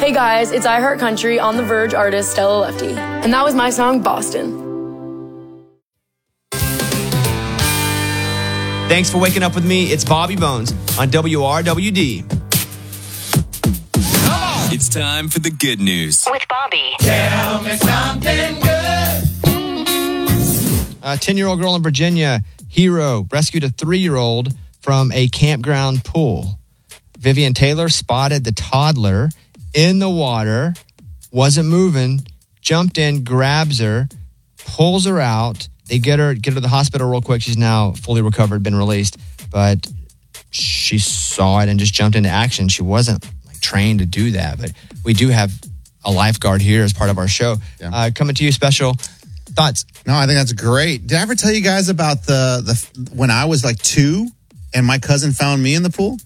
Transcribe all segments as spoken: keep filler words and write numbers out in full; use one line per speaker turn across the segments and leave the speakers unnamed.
Hey guys, it's I Heart Country on the Verge artist Stella Lefty. And that was my song, Boston.
Thanks for waking up with me. It's Bobby Bones on W R W D.
It's time for the good news
with Bobby.
Tell me something good.
A ten-year-old girl in Virginia, Hero, rescued a three-year-old from a campground pool. Vivian Taylor spotted the toddler in the water, wasn't moving, jumped in, grabs her, pulls her out. They get her get her to the hospital real quick. She's now fully recovered, been released. But she saw it and just jumped into action. She wasn't like trained to do that. But we do have a lifeguard here as part of our show. Yeah. Uh, coming to you special. Thoughts?
No, I think that's great. Did I ever tell you guys about the the when I was like two and my cousin found me in the pool?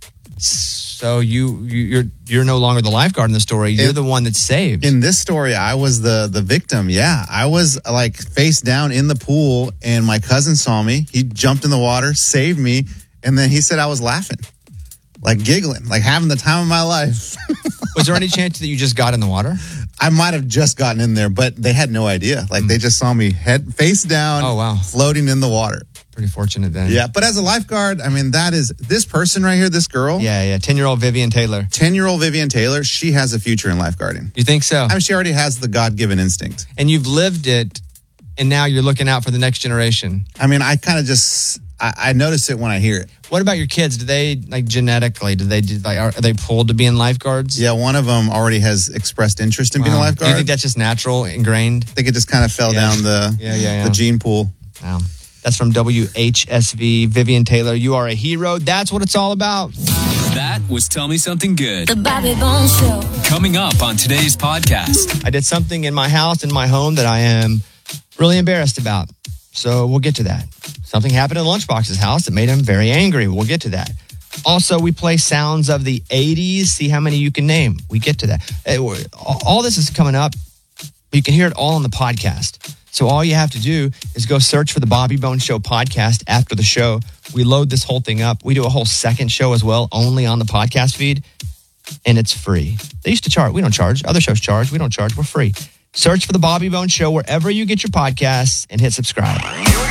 So you, you you're you're no longer the lifeguard in the story. You're it, the one that's saved.
In this story, I was the the victim. Yeah, I was like face down in the pool, and my cousin saw me. He jumped in the water, saved me, and then he said I was laughing, like giggling, like having the time of my life.
Was there any chance that you just got in the water?
I might have just gotten in there, but they had no idea. Like mm. they just saw me head face down,
oh wow,
floating in the water.
Pretty fortunate then.
Yeah, but as a lifeguard, I mean, that is, this person right here, this girl.
Yeah, yeah, ten-year-old Vivian Taylor.
ten-year-old Vivian Taylor, she has a future in lifeguarding.
You think so?
I mean, she already has the God-given instinct.
And you've lived it, and now you're looking out for the next generation.
I mean, I kind of just, I, I notice it when I hear it.
What about your kids? Do they, like, genetically, do they, do, like, are they pulled to being lifeguards?
Yeah, one of them already has expressed interest in
wow.
being a lifeguard.
Do you think that's just natural, ingrained?
I think it just kind of fell
yeah.
down the,
yeah, yeah, yeah.
the gene pool.
Wow. That's from W H S V. Vivian Taylor, you are a hero. That's what it's all about.
That was Tell Me Something Good.
The Bobby Bones Show.
Coming up on today's podcast.
I did something in my house, in my home, that I am really embarrassed about. So we'll get to that. Something happened in Lunchbox's house that made him very angry. We'll get to that. Also, we play sounds of the eighties. See how many you can name. We get to that. All this is coming up. You can hear it all on the podcast. So all you have to do is go search for the Bobby Bones Show podcast after the show. We load this whole thing up. We do a whole second show as well, only on the podcast feed, and it's free. They used to charge. We don't charge. Other shows charge. We don't charge. We're free. Search for the Bobby Bones Show wherever you get your podcasts and hit subscribe.